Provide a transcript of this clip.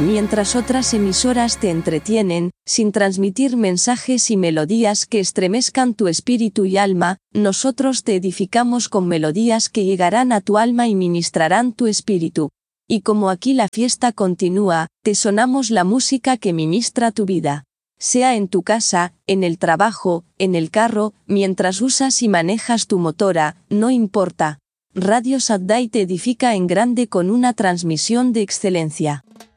Mientras otras emisoras te entretienen, sin transmitir mensajes y melodías que estremezcan tu espíritu y alma, nosotros te edificamos con melodías que llegarán a tu alma y ministrarán tu espíritu. Y como aquí la fiesta continúa, te sonamos la música que ministra tu vida. Sea en tu casa, en el trabajo, en el carro, mientras usas y manejas tu motora, no importa. Radio Saddai te edifica en grande con una transmisión de excelencia.